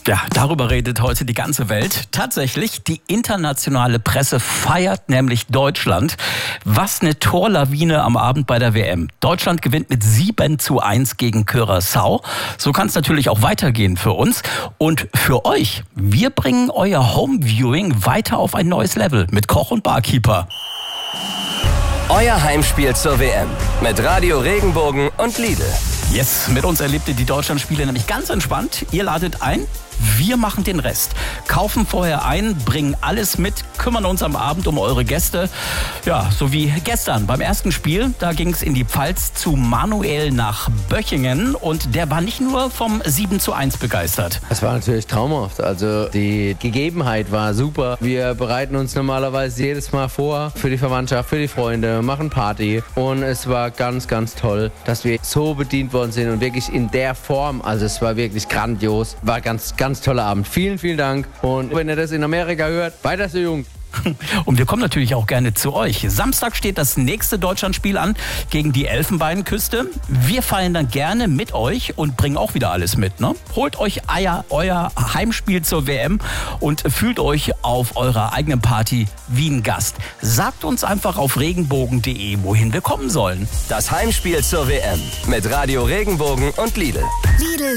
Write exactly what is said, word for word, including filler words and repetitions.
Ja, darüber redet heute die ganze Welt. Tatsächlich, die internationale Presse feiert nämlich Deutschland. Was eine Torlawine am Abend bei der W M. Deutschland gewinnt mit sieben zu eins gegen Curaçao. So kann es natürlich auch weitergehen für uns. Und für euch, wir bringen euer Homeviewing weiter auf ein neues Level mit Koch und Barkeeper. Euer Heimspiel zur W M mit Radio Regenbogen und Lidl. Yes, mit uns erlebt ihr die Deutschlandspiele nämlich ganz entspannt. Ihr ladet ein, wir machen den Rest. Kaufen vorher ein, bringen alles mit, kümmern uns am Abend um eure Gäste. Ja, so wie gestern beim ersten Spiel, da ging es in die Pfalz zu Manuel nach Böchingen und der war nicht nur vom sieben zu eins begeistert. Es war natürlich traumhaft, also die Gegebenheit war super. Wir bereiten uns normalerweise jedes Mal vor für die Verwandtschaft, für die Freunde, machen Party und es war ganz, ganz toll, dass wir so bedient worden sind und wirklich in der Form, also es war wirklich grandios, war ganz, ganz toller Abend. Vielen, vielen Dank und wenn ihr das in Amerika hört, weiter so jung. Und wir kommen natürlich auch gerne zu euch. Samstag steht das nächste Deutschlandspiel an gegen die Elfenbeinküste. Wir feiern dann gerne mit euch und bringen auch wieder alles mit. Ne? Holt euch Eier, euer Heimspiel zur W M und fühlt euch auf eurer eigenen Party wie ein Gast. Sagt uns einfach auf regenbogen punkt de, wohin wir kommen sollen. Das Heimspiel zur W M mit Radio Regenbogen und Lidl.